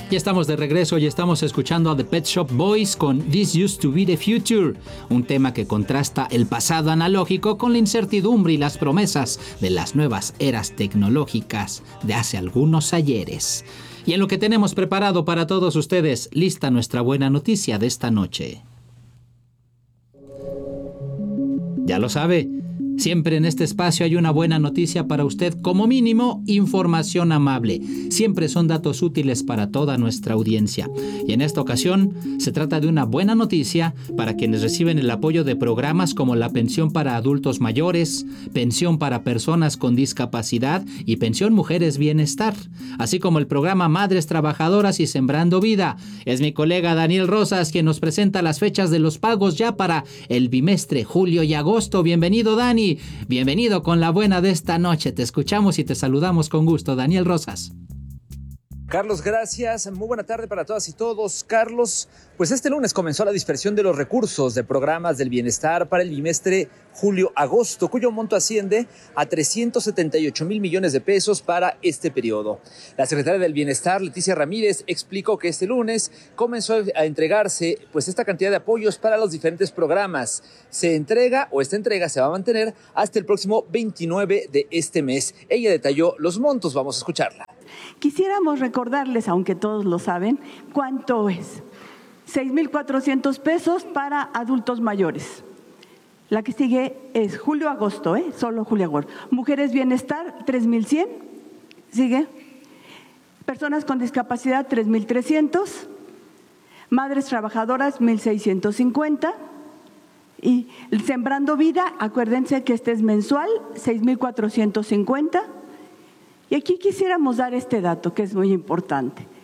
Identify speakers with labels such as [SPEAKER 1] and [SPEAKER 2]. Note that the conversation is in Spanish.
[SPEAKER 1] Ya estamos de regreso y estamos escuchando a The Pet Shop Boys con This Used to Be the Future, un tema que contrasta el pasado analógico con la incertidumbre y las promesas de las nuevas eras tecnológicas de hace algunos ayeres. Y en lo que tenemos preparado para todos ustedes, lista nuestra buena noticia de esta noche. Ya lo sabe, siempre en este espacio hay una buena noticia para usted, como mínimo, información amable. Siempre son datos útiles para toda nuestra audiencia. Y en esta ocasión, se trata de una buena noticia para quienes reciben el apoyo de programas como la pensión para adultos mayores, pensión para personas con discapacidad y pensión Mujeres Bienestar, así como el programa Madres Trabajadoras y Sembrando Vida. Es mi colega Daniel Rosas quien nos presenta las fechas de los pagos ya para el bimestre julio y agosto. Bienvenido, Dani. Bienvenido con la buena de esta noche. Te escuchamos y te saludamos con gusto. Daniel Rosas.
[SPEAKER 2] Carlos, gracias. Muy buena tarde para todas y todos. Carlos, pues este lunes comenzó la dispersión de los recursos de programas del bienestar para el bimestre julio-agosto, cuyo monto asciende a 378,000 millones de pesos para este periodo. La secretaria del Bienestar, Leticia Ramírez, explicó que este lunes comenzó a entregarse pues esta cantidad de apoyos para los diferentes programas. Esta entrega se va a mantener hasta el próximo 29 de este mes. Ella detalló los montos. Vamos a escucharla.
[SPEAKER 3] Quisiéramos recordarles, aunque todos lo saben, cuánto es. 6,400 pesos para adultos mayores. La que sigue es julio-agosto, solo julio-agosto. Mujeres Bienestar, 3,100. Sigue. Personas con discapacidad, 3,300. Madres Trabajadoras, 1,650. Y Sembrando Vida, acuérdense que este es mensual, 6,450. Y aquí quisiéramos dar este dato que es muy importante.